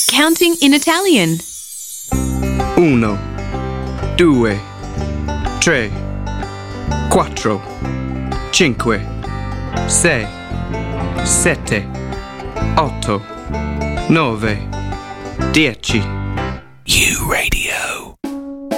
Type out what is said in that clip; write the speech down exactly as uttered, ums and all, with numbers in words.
Counting in Italian. Uno, due, tre, quattro, cinque, sei, sette, otto, nove, dieci. U Radio.